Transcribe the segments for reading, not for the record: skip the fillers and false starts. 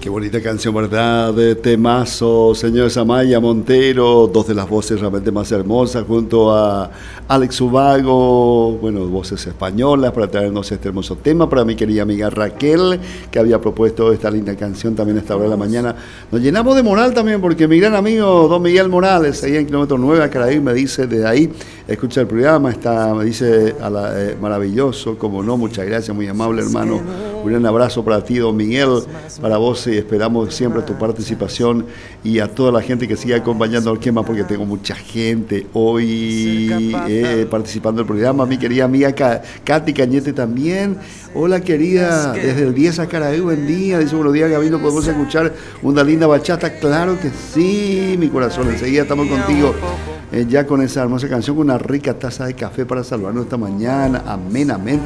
Qué bonita canción, ¿verdad? De temazo, señor Samaya Montero, dos de las voces realmente más hermosas, junto a Alex Ubago, bueno, voces españolas, para traernos este hermoso tema, para mi querida amiga Raquel, que había propuesto esta linda canción también a esta hora de la mañana. Nos llenamos de moral también, porque mi gran amigo Don Miguel Morales, ahí en kilómetro 9 a Caraí, me dice desde ahí, escucha el programa, me dice maravilloso, como no, muchas gracias, muy amable hermano. Un gran abrazo para ti, Don Miguel, para vos, y esperamos siempre tu participación y a toda la gente que sigue acompañando al Quema, porque tengo mucha gente hoy participando del programa. Mi querida amiga Katy Cañete también. Hola querida, desde el 10 a Caraí, buen día. Dice, buenos días Gabino, ¿podemos escuchar una linda bachata? Claro que sí, mi corazón, enseguida estamos contigo. Ya con esa hermosa canción, con una rica taza de café para salvarnos esta mañana. Amén, amén.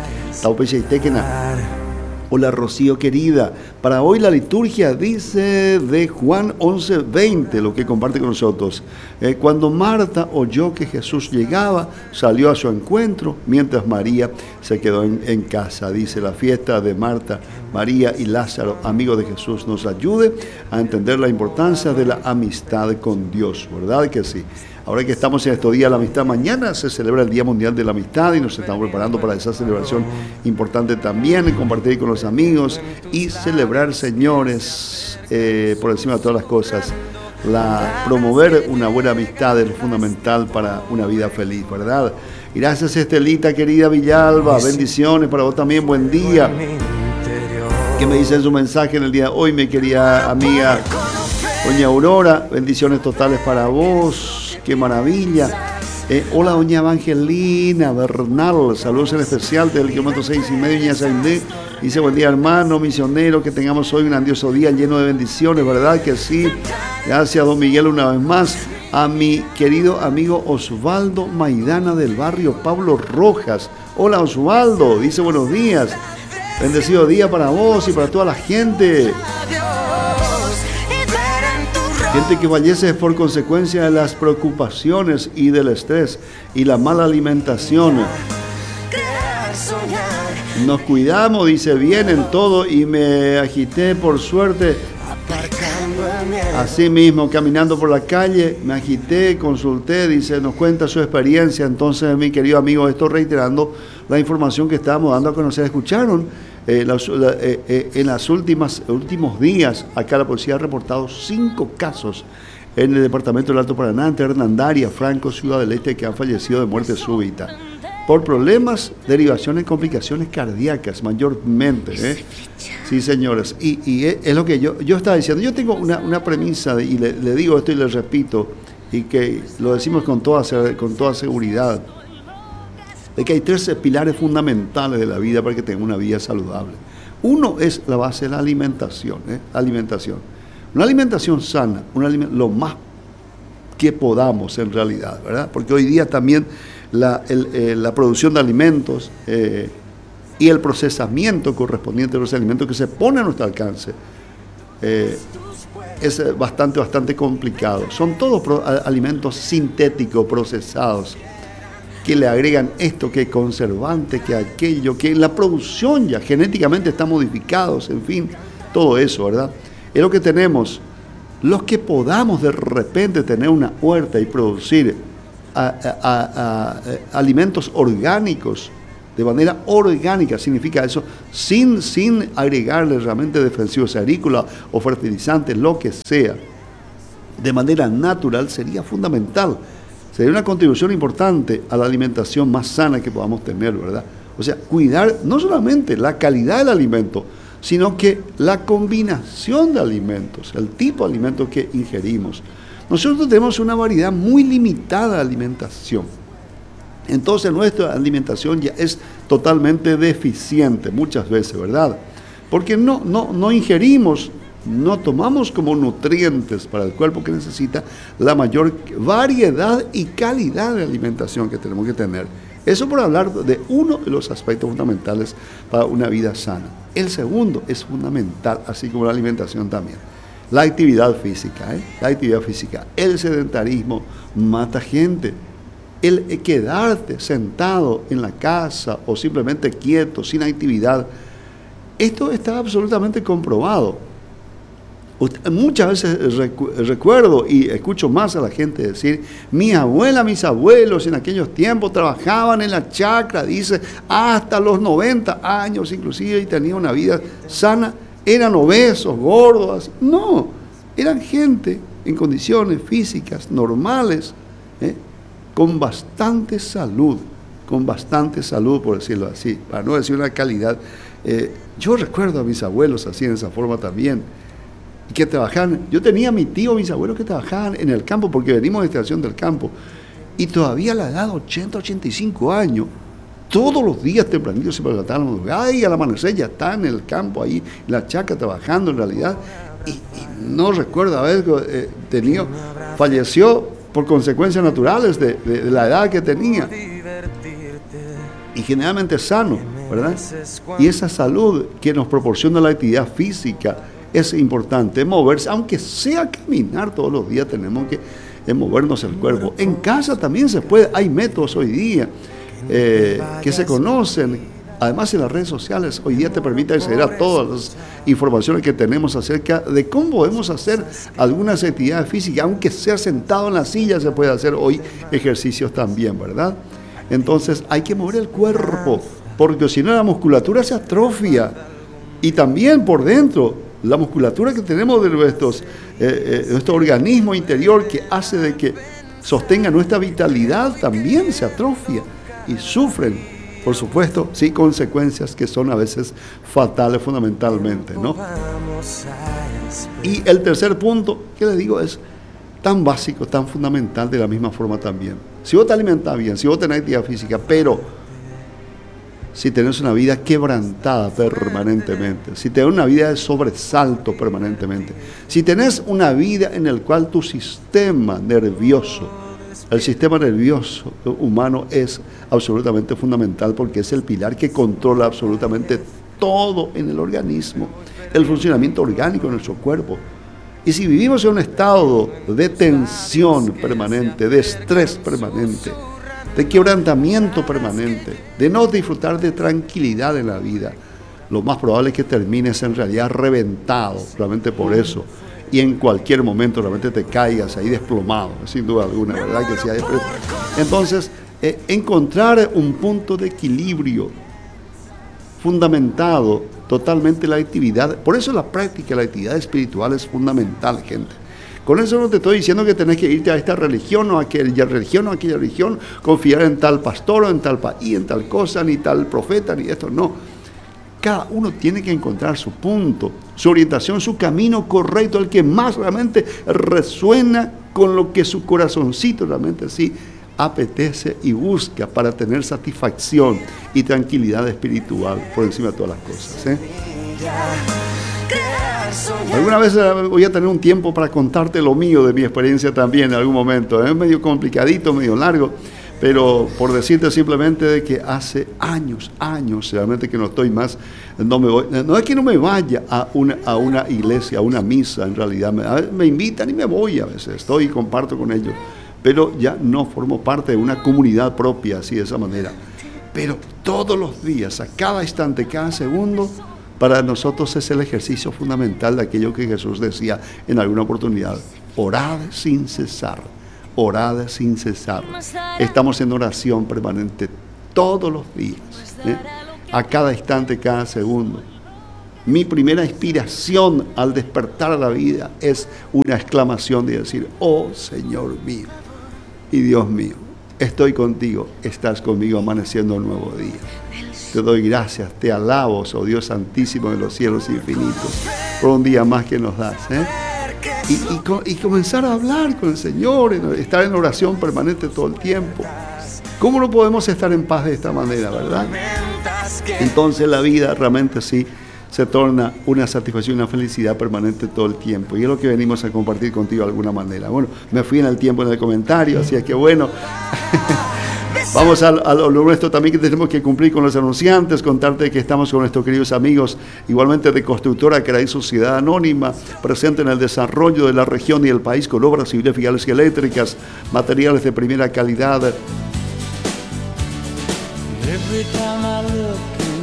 Hola Rocío querida, para hoy la liturgia dice de Juan 11:20, lo que comparte con nosotros. Cuando Marta oyó que Jesús llegaba, salió a su encuentro, mientras María se quedó en casa. Dice, la fiesta de Marta, María y Lázaro, amigos de Jesús, nos ayude a entender la importancia de la amistad con Dios, ¿verdad que sí? Ahora que estamos en estos días de la amistad, mañana se celebra el Día Mundial de la Amistad y nos estamos preparando para esa celebración importante también, compartir con los amigos y celebrar, señores, por encima de todas las cosas, promover una buena amistad es fundamental para una vida feliz, ¿verdad? Gracias Estelita, querida Villalba, bendiciones para vos también, buen día. ¿Qué me dice en su mensaje en el día de hoy, mi querida amiga doña Aurora? Bendiciones totales para vos. ¡Qué maravilla! Hola, doña Evangelina Bernal, saludos en especial desde el kilómetro 6,5, Ñazaindé. Dice, buen día hermano, misionero, que tengamos hoy un grandioso día lleno de bendiciones, ¿verdad que sí? Gracias, don Miguel, una vez más. A mi querido amigo Osvaldo Maidana del barrio Pablo Rojas. Hola, Osvaldo, dice, buenos días. Bendecido día para vos y para toda la gente. Gente que fallece por consecuencia de las preocupaciones y del estrés y la mala alimentación. Nos cuidamos, dice, bien en todo y me agité por suerte. Así mismo, caminando por la calle, me agité, consulté, dice, nos cuenta su experiencia. Entonces, mi querido amigo, esto reiterando la información que estábamos dando a conocer. Escucharon en los últimos días, acá la policía ha reportado 5 casos en el departamento del Alto Paraná, entre Hernandaria, Franco, Ciudad del Este, que han fallecido de muerte súbita por problemas, derivaciones, complicaciones cardíacas mayormente. Sí, señores, y es lo que yo estaba diciendo. Yo tengo una premisa y le digo esto y le repito, y que lo decimos con toda seguridad, de que hay 3 pilares fundamentales de la vida para que tenga una vida saludable. Uno es la base de la alimentación, alimentación. Una alimentación sana, lo más que podamos en realidad, ¿verdad? Porque hoy día también la producción de alimentos y el procesamiento correspondiente a los alimentos que se pone a nuestro alcance es bastante complicado. Son todos alimentos sintéticos, procesados, que le agregan esto, que conservante, que aquello, que la producción ya genéticamente está modificados, en fin, todo eso, ¿verdad? Es lo que tenemos. Los que podamos de repente tener una huerta y producir alimentos orgánicos, de manera orgánica, significa eso, sin agregarle realmente defensivos agrícolas o fertilizantes, lo que sea, de manera natural, sería fundamental. Sería una contribución importante a la alimentación más sana que podamos tener, ¿verdad? O sea, cuidar no solamente la calidad del alimento, sino que la combinación de alimentos, el tipo de alimentos que ingerimos. Nosotros tenemos una variedad muy limitada de alimentación. Entonces nuestra alimentación ya es totalmente deficiente muchas veces, ¿verdad? Porque no ingerimos, no tomamos como nutrientes para el cuerpo que necesita la mayor variedad y calidad de alimentación que tenemos que tener. Eso por hablar de uno de los aspectos fundamentales para una vida sana. El segundo es fundamental, así como la alimentación también. La actividad física, La actividad física. El sedentarismo mata gente. El quedarte sentado en la casa o simplemente quieto, sin actividad, esto está absolutamente comprobado. Muchas veces recuerdo y escucho más a la gente decir, mi abuela, mis abuelos en aquellos tiempos trabajaban en la chacra, dice, hasta los 90 años inclusive, y tenían una vida sana, eran obesos, gordos. No, eran gente en condiciones físicas normales, con bastante salud, por decirlo así, para no decir una calidad. Yo recuerdo a mis abuelos así, de esa forma también, y que trabajaban. Yo tenía a mi tío, mis abuelos que trabajaban en el campo, porque venimos de estación del campo, y todavía a la edad de 80, 85 años, todos los días tempranito se levantaban, y al amanecer ya está en el campo ahí, en la chacra trabajando en realidad, y no recuerdo haber tenido, falleció por consecuencias naturales de la edad que tenía, y generalmente sano, ¿verdad? Y esa salud que nos proporciona la actividad física es importante, moverse, aunque sea caminar todos los días, tenemos que movernos el cuerpo. En casa también se puede, hay métodos hoy día que se conocen, además en las redes sociales, hoy día te permite acceder a todas las informaciones que tenemos acerca de cómo podemos hacer algunas actividades físicas, aunque sea sentado en la silla se puede hacer hoy ejercicios también, ¿verdad? Entonces hay que mover el cuerpo, porque si no la musculatura se atrofia, y también por dentro, la musculatura que tenemos de nuestro organismo interior, que hace de que sostenga nuestra vitalidad, también se atrofia y sufren, por supuesto, sí, consecuencias que son a veces fatales fundamentalmente, ¿no? Y el tercer punto que les digo es tan básico, tan fundamental de la misma forma también. Si vos te alimentás bien, si vos tenés actividad física, pero si tenés una vida quebrantada permanentemente, si tenés una vida de sobresalto permanentemente, si tenés una vida en la cual tu sistema nervioso, el sistema nervioso humano es absolutamente fundamental, porque es el pilar que controla absolutamente todo en el organismo, el funcionamiento orgánico de nuestro cuerpo. Y si vivimos en un estado de tensión permanente, de estrés permanente, de quebrantamiento permanente, de no disfrutar de tranquilidad en la vida, lo más probable es que termines en realidad reventado, realmente por eso, y en cualquier momento realmente te caigas ahí desplomado, sin duda alguna, ¿verdad que sí? Entonces, encontrar un punto de equilibrio fundamentado totalmente en la actividad, por eso la práctica de la actividad espiritual es fundamental, gente. Con eso no te estoy diciendo que tenés que irte a esta religión o a aquella religión, confiar en tal pastor o en tal país, en tal cosa, ni tal profeta, ni esto, no. Cada uno tiene que encontrar su punto, su orientación, su camino correcto, el que más realmente resuena con lo que su corazoncito realmente sí apetece y busca para tener satisfacción y tranquilidad espiritual por encima de todas las cosas, ¿eh? Alguna vez voy a tener un tiempo para contarte lo mío, de mi experiencia también en algún momento. Es medio complicadito, medio largo, pero por decirte simplemente de que hace años, realmente que no estoy más, no es que no me vaya a una iglesia, a una misa, en realidad, me invitan y me voy a veces, estoy y comparto con ellos, pero ya no formo parte de una comunidad propia, así de esa manera. Pero todos los días, a cada instante, cada segundo, para nosotros es el ejercicio fundamental de aquello que Jesús decía en alguna oportunidad: orad sin cesar, orad sin cesar. Estamos en oración permanente todos los días, a cada instante, cada segundo. Mi primera inspiración al despertar a la vida es una exclamación de decir: oh Señor mío y Dios mío, estoy contigo, estás conmigo amaneciendo un nuevo día. Te doy gracias, te alabo, oh Dios santísimo de los cielos infinitos, por un día más que nos das, y comenzar a hablar con el Señor, estar en oración permanente todo el tiempo. ¿Cómo no podemos estar en paz de esta manera, verdad? Entonces la vida realmente sí se torna una satisfacción, una felicidad permanente todo el tiempo. Y es lo que venimos a compartir contigo de alguna manera. Bueno, me fui en el tiempo en el comentario, así es que bueno. Vamos a lo nuestro también, que tenemos que cumplir con los anunciantes, contarte que estamos con nuestros queridos amigos, igualmente de Constructora Caraí Sociedad Anónima, presente en el desarrollo de la región y el país con obras civiles, viales y eléctricas, materiales de primera calidad.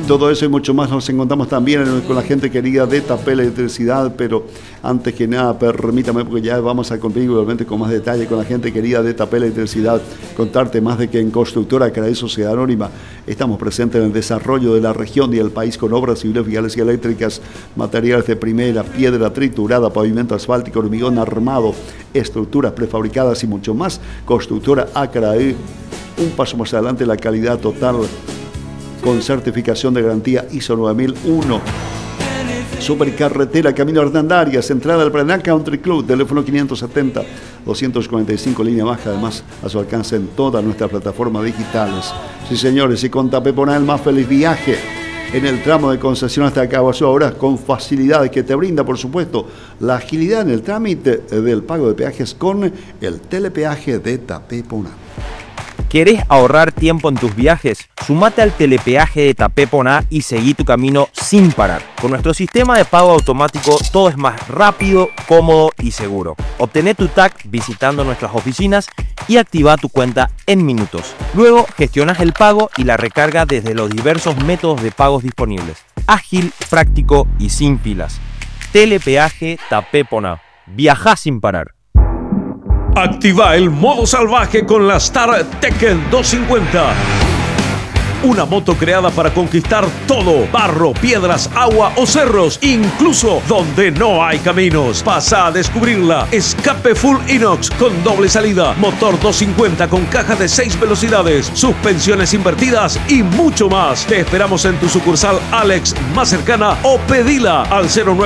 Todo eso y mucho más nos encontramos también con la gente querida de Tapel Electricidad, pero antes que nada, permítame, porque ya vamos a cumplir igualmente con más detalle con la gente querida de Tapel Electricidad, contarte más de que en Constructora Caraí Sociedad Anónima estamos presentes en el desarrollo de la región y el país con obras civiles, viales y eléctricas, materiales de primera, piedra triturada, pavimento asfáltico, hormigón armado, estructuras prefabricadas y mucho más. Constructora Acaraí, un paso más adelante, la calidad total con certificación de garantía ISO 9001. Supercarretera Camino Hernandarias, entrada al Paraná Country Club, teléfono 570-245, línea baja, además a su alcance en todas nuestras plataformas digitales. Sí, señores, y con Tapepona el más feliz viaje en el tramo de concesión hasta Caguazú, ahora con facilidades que te brinda, por supuesto, la agilidad en el trámite del pago de peajes con el telepeaje de Tapepona. ¿Querés ahorrar tiempo en tus viajes? Sumate al telepeaje de Tapepona y seguí tu camino sin parar. Con nuestro sistema de pago automático todo es más rápido, cómodo y seguro. Obtené tu TAC visitando nuestras oficinas y activa tu cuenta en minutos. Luego gestionas el pago y la recarga desde los diversos métodos de pagos disponibles. Ágil, práctico y sin filas. Telepeaje Tapepona. Viajá sin parar. Activa el modo salvaje con la Star Tekken 250. Una moto creada para conquistar todo: barro, piedras, agua o cerros, incluso donde no hay caminos. Pasa a descubrirla. Escape full inox con doble salida, motor 250 con caja de 6 velocidades, suspensiones invertidas y mucho más. Te esperamos en tu sucursal Alex más cercana o pedila al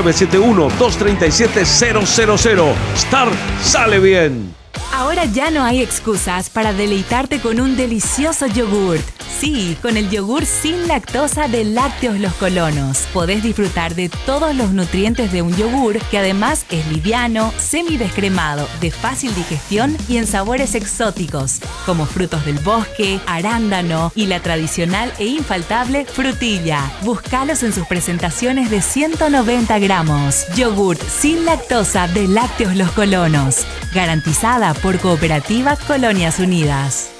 0971-237-000. Star sale bien. Ahora ya no hay excusas para deleitarte con un delicioso yogurt. Sí, con el yogur sin lactosa de Lácteos Los Colonos. Podés disfrutar de todos los nutrientes de un yogur que además es liviano, semidescremado, de fácil digestión y en sabores exóticos, como frutos del bosque, arándano y la tradicional e infaltable frutilla. Búscalos en sus presentaciones de 190 gramos. Yogurt sin lactosa de Lácteos Los Colonos. Garantizada por Cooperativa Colonias Unidas.